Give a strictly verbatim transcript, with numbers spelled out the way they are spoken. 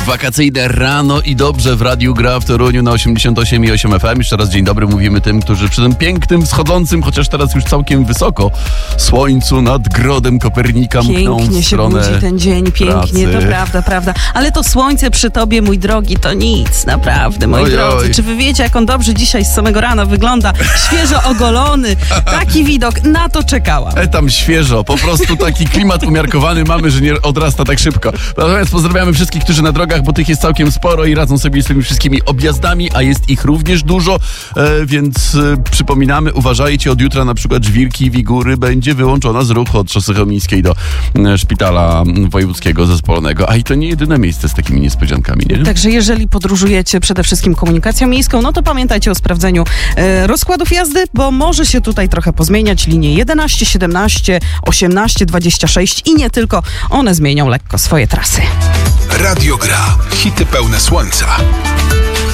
Wakacyjne rano i dobrze w Radiu Gra w Toruniu na osiemdziesiąt osiem i osiem F M. Jeszcze raz dzień dobry mówimy tym, którzy przy tym pięknym, wschodzącym, chociaż teraz już całkiem wysoko, słońcu nad Grodem Kopernika mkną w Pięknie się stronę budzi ten dzień, pięknie, pracy. to prawda, prawda. Ale to słońce przy tobie, mój drogi, to nic, naprawdę, moi Oj, drodzy. oj. Czy wy wiecie, jak on dobrze dzisiaj z samego rana wygląda? Świeżo ogolony, taki widok, na to czekałam. E tam świeżo, po prostu taki klimat umiarkowany mamy, że nie odrasta tak szybko. Natomiast pozdrawiamy wszystkich, którzy na drogach, bo tych jest całkiem sporo i radzą sobie z tymi wszystkimi objazdami, a jest ich również dużo, e, więc e, przypominamy, uważajcie, od jutra na przykład Żwirki i Wigury będzie wyłączona z ruchu od Szosy Chełmińskiej do e, Szpitala Wojewódzkiego Zespolonego, a i to nie jedyne miejsce z takimi niespodziankami, nie? Także jeżeli podróżujecie przede wszystkim komunikacją miejską, no to pamiętajcie o sprawdzeniu e, rozkładów jazdy, bo może się tutaj trochę pozmieniać. Linie jedenaście, siedemnaście, osiemnaście, dwadzieścia sześć i nie tylko, one zmienią lekko swoje trasy. Radio Gra. Hity pełne słońca.